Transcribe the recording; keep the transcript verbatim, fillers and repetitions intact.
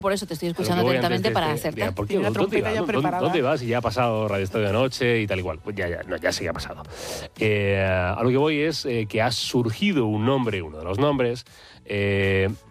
Por eso te estoy escuchando A lo que voy atentamente antes de para este- hacerte. Mira, ¿por qué? Tiene la ¿Dónde trompeta vas? ya ¿Dónde- preparada. ¿Dónde vas? Y ya ha pasado Radio Estadio de Noche y tal igual. Pues ya, ya, no, ya sí que ha pasado. Eh, a lo que voy es eh, que ha surgido un nombre, uno de los nombres, eh,